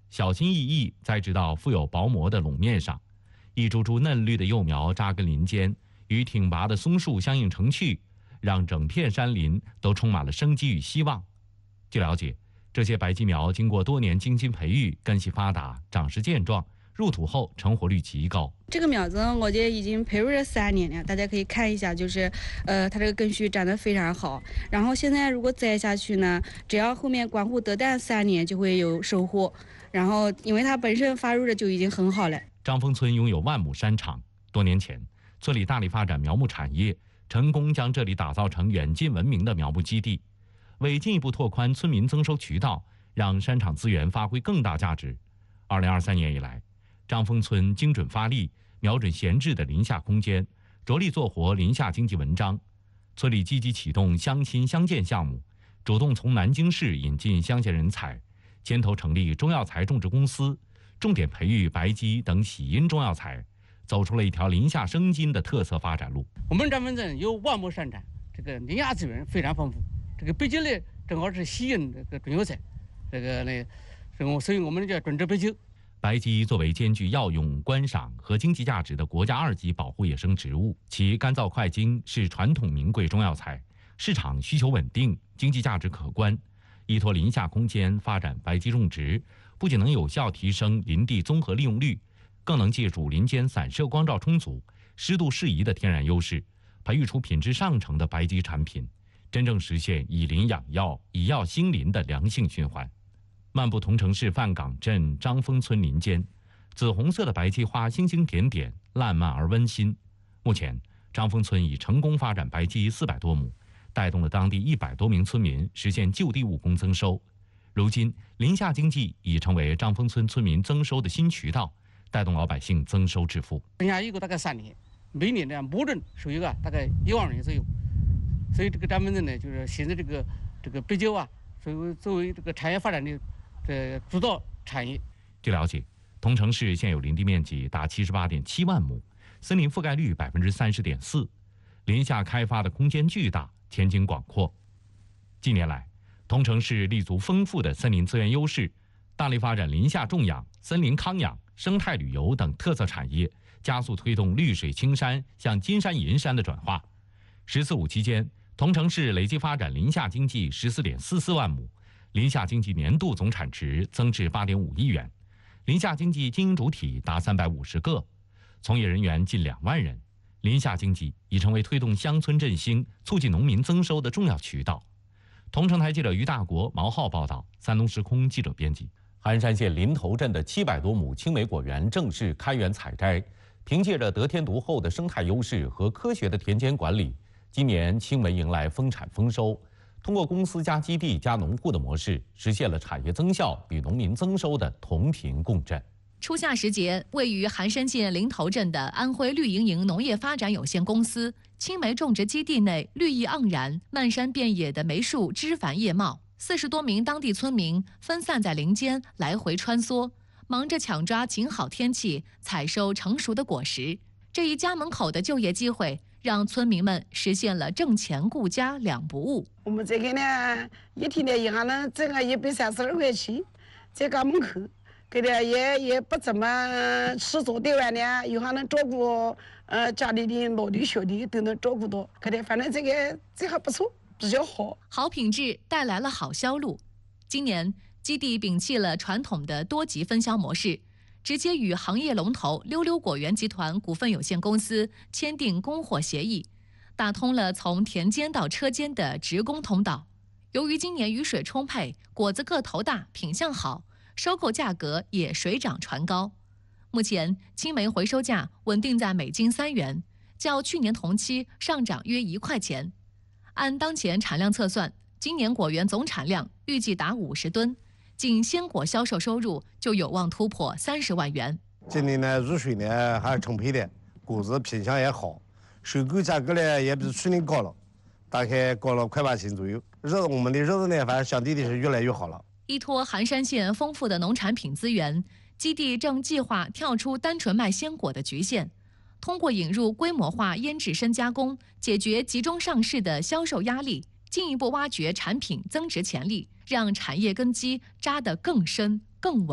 小心翼翼栽植到富有薄膜的垄面上，一株株嫩绿的幼苗扎根林间，与挺拔的松树相映成趣，让整片山林都充满了生机与希望。据了解，这些白蓟苗经过多年精心培育，根系发达，长势健壮，入土后成活率极高。 这个苗子我觉得已经培育了3年了，大家可以看一下，就是它这个根须长得非常好。然后现在如果栽下去呢，只要后面关护得蛋3年就会有收获。然后因为它本身发育的就已经很好了。 张峰村拥有万亩山场，多年前村里大力发展苗木产业，成功将这里打造成远近闻名的苗木基地。为进一步拓宽村民增收渠道，让山场资源发挥更大价值，2023年以来，张峰村精准发力，瞄准闲置的林下空间，着力做活林下经济文章。村里积极启动乡亲乡建项目，主动从南京市引进乡闲人才，牵头成立中药材种植公司，重点培育白蓟等喜阴中药材，走出了一条林下生津的特色发展路。 我们张峰镇有万亩山产，这个林下资源非常丰富。这个白蓟呢，正好是喜阴这个中药材，所以我们叫种植白蓟。 白蓟作为兼具药用、观赏和经济价值的国家2级保护野生植物，其干燥快经，是传统名贵中药材，市场需求稳定，经济价值可观。依托林下空间发展白蓟种植，不仅能有效提升林地综合利用率，更能借助林间散射光照充足、湿度适宜的天然优势，培育出品质上乘的白蓟产品，真正实现以林养药、以药兴林的良性循环。漫步桐城市范岗镇张峰村林间，紫红色的白蓟花星星点点，烂漫而温馨。目前，张峰村已成功发展白蓟400多亩，带动了当地100多名村民实现就地务工增收。如今，林下经济已成为张峰村村民增收的新渠道，带动老百姓增收致富。 剩下一个大概3年，每年的亩种收益大概1万元左右。所以这个张峰镇呢，就是现在这个白蓟啊，作为这个产业发展的主导产业。 据了解，桐城市现有林地面积达78.7万亩，森林覆盖率30.4%，林下开发的空间巨大，前景广阔。近年来，桐城市立足丰富的森林资源优势，大力发展林下种养、森林康养、生态旅游等特色产业，加速推动绿水青山向金山银山的转化。“14·5”期间，桐城市累计发展林下经济14.44万亩，林下经济年度总产值增至8.5亿元，林下经济经营主体达350个，从业人员近2万人。林下经济已成为推动乡村振兴、促进农民增收的重要渠道。桐城台记者于大国、毛浩报道，山东时空记者编辑。寒山县临头镇的700多亩青梅果园正式开园采摘，凭借着得天独厚的生态优势和科学的田间管理，今年青梅迎来丰产丰收。通过公司加基地加农户的模式，实现了产业增效与农民增收的同频共振。 初夏时节，位于寒山县临头镇的安徽绿莹莹农业发展有限公司青梅种植基地内，绿意盎然，漫山遍野的梅树枝繁叶茂，40多名当地村民分散在林间来回穿梭，忙着抢抓景好天气，采收成熟的果实。这一家门口的就业机会，让村民们实现了挣钱顾家两不误。 我们这个呢，一天的银行呢挣个132块钱，在家门口，给的也不怎么吃做对完呢，有还能照顾家里的老的小的都能照顾到，给的反正这还不错，比较好。 好品质带来了好销路。今年基地摒弃了传统的多级分销模式，直接与行业龙头溜溜果园集团股份有限公司签订供货协议，打通了从田间到车间的直供通道。由于今年雨水充沛，果子个头大，品相好，收购价格也水涨船高。目前青梅回收价稳定在每斤3元，较去年同期上涨约1块钱。按当前产量测算，今年果园总产量预计达50吨，仅鲜果销售收入就有望突破30万元。 今年呢，入水呢还是充沛的，果子品相也好，收购价格呢也比去年高了，大概高了快8斤左右。我们的日子呢，反正相对的是越来越好了。 依托寒山县丰富的农产品资源，基地正计划跳出单纯卖鲜果的局限，通过引入规模化腌制深加工，解决集中上市的销售压力，进一步挖掘产品增值潜力，让产业根基扎得更深更稳。